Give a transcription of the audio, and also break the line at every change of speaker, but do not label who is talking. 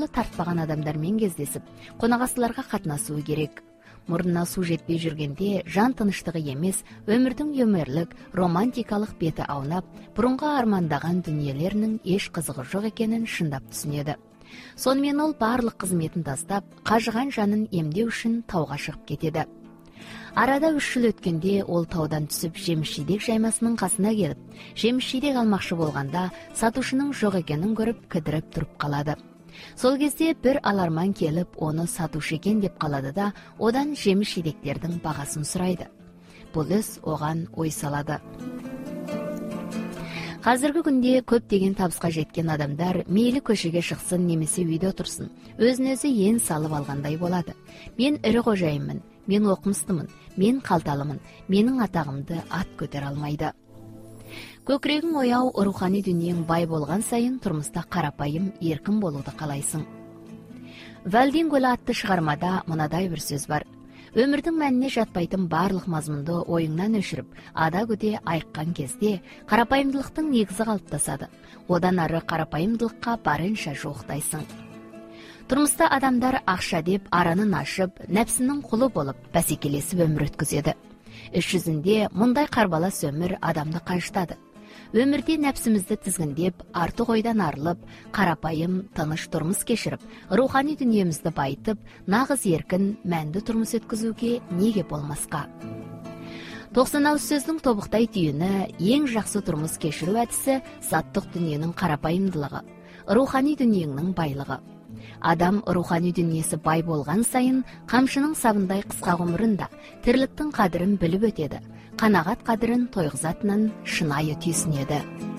жолу тартпаган адамдармен кездесип, конагасыларга катнашуу керек. Мурдуна суу жетпей жүргенде жан тыныштыгы эмес, өмүрдүн өмөрлүк, романтикалык бети аунап, бурунга армандаган дүниелеринин эч кызыгы жок экенин шындап түшүнөдү. Сонымен ол барлык кызметін тастап, қажыған жанын емдеу үшін тауға шығып кетеді. Арада 3 жыл өткенде ол таудан түсіп жеміс-жидек жаймасының қасына келіп, жеміс-жидек алмақшы болғанда сатушының жоқ екенін көріп кідіріп тұрып қалады. Сол кезде бір аларман келіп, оны сатушы екен деп қалады да, одан жеміс-жидектердің бағасын сұрайды. Бұл іс оған ой салады. Қазіргі күнде көптеген табысқа жеткен адамдар мейлі көшеге шықсын немесе үйде отырсын, өзін-өзі ен салып алғандай болады. Мен ірі қожайынмын, мен оқымыстымын, мен қалталымын, менің атағымды ат көтер алмайды. Көкірегің ояу, рухани дүниең бай болған сайын тұрмыста қарапайым, еркін болуды қалайсың. Валдин Гөлі атты шығармада мынадай бір сөз бар. Өмірдің мәніне жатпайтын барлық мазмұнды ойыңнан өшіріп, ада көде айыққан кезде қарапайымдылықтың негізі қалыптасады. Одан ары қарапайымдылыққа барынша жуықтайсың. Тұрмыста адамдар ақша деп аранын ашып, нәпсінің құлы болып, бәсекелесіп өмір өткізеді. Іс жүзінде мұндай қарбалас өмір адамды қажытады. Өмірде нәпсімізді тізгіндеп, артық ойдан арылып, қарапайым, тыныш тұрмыс кешіріп, рухани дүниемізді байытып, нағыз еркін, мәнді тұрмыс өткізуге неге болмасқа. 90 сөздің тобықтай түйіні, ең жақсы тұрмыс кешіру әдісі заттық дүниенің қарапайымдылығы, рухани дүниеңнің байлығы. Адам рухани дүниесі бай болған сайын, қамшының сабындай қысқа ғұмырында тірліктің қадірін біліп өтеді, қанағат қадірін тойғызатынын шынайы түйсінеді.